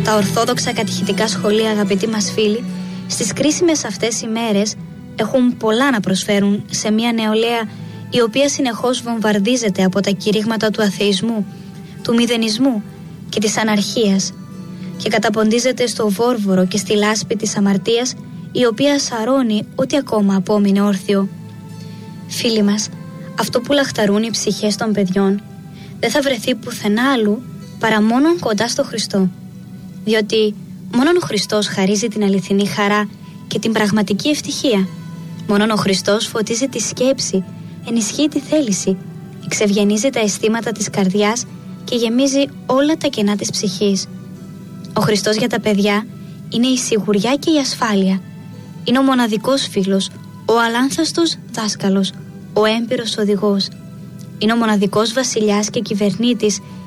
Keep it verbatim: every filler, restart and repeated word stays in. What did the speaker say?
Τα ορθόδοξα κατηχητικά σχολεία, αγαπητοί μας φίλοι, στις κρίσιμες αυτές ημέρες έχουν πολλά να προσφέρουν σε μια νεολαία η οποία συνεχώς βομβαρδίζεται από τα κηρύγματα του αθεισμού, του μηδενισμού και της αναρχίας και καταποντίζεται στο βόρβορο και στη λάσπη της αμαρτίας, η οποία σαρώνει ό,τι ακόμα απόμεινε όρθιο. Φίλοι μας, αυτό που λαχταρούν οι ψυχές των παιδιών δεν θα βρεθεί πουθενά αλλού παρά μόνον κοντά στο Χριστό, διότι μόνον ο Χριστός χαρίζει την αληθινή χαρά και την πραγματική ευτυχία. Μόνον ο Χριστός φωτίζει τη σκέψη, ενισχύει τη θέληση, εξευγενίζει τα αισθήματα της καρδιάς και γεμίζει όλα τα κενά της ψυχής. Ο Χριστός για τα παιδιά είναι η σιγουριά και η ασφάλεια. Είναι ο μοναδικός φίλος, ο αλάνθαστος δάσκαλος, ο έμπειρος οδηγός. Είναι ο μοναδικός βασιλιάς και κυβερνήτης